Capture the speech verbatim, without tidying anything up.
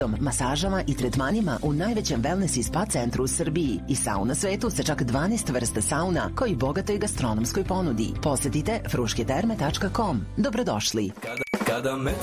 masažama i tretmanima u najvećem wellness i spa centru u Srbiji i sauna svetu sa čak dvanaest vrsta sauna koji bogatoj gastronomskoj ponudi. Posetite frušketerme tačka com. Dobrodošli.